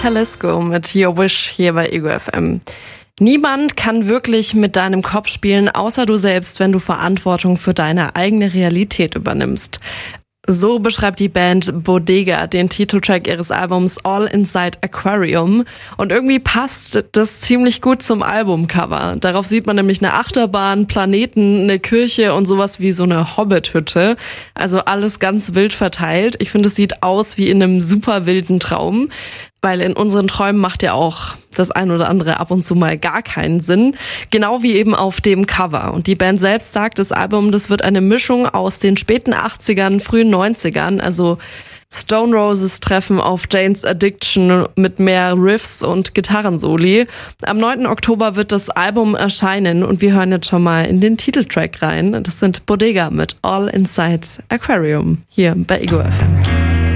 Talisco mit Your Wish hier bei Ego FM. Niemand kann wirklich mit deinem Kopf spielen, außer du selbst, wenn du Verantwortung für deine eigene Realität übernimmst. So beschreibt die Band Bodega den Titeltrack ihres Albums All Inside Aquarium. Und irgendwie passt das ziemlich gut zum Albumcover. Darauf sieht man nämlich eine Achterbahn, Planeten, eine Kirche und sowas wie so eine Hobbit-Hütte. Also alles ganz wild verteilt. Ich finde, es sieht aus wie in einem super wilden Traum. Weil in unseren Träumen macht ja auch das ein oder andere ab und zu mal gar keinen Sinn. Genau wie eben auf dem Cover. Und die Band selbst sagt, das Album, das wird eine Mischung aus den späten 80ern, frühen 90ern. Also Stone Roses treffen auf Jane's Addiction mit mehr Riffs und Gitarrensoli. Am 9. Oktober wird das Album erscheinen und wir hören jetzt schon mal in den Titeltrack rein. Das sind Bodega mit All Inside Aquarium hier bei Ego FM.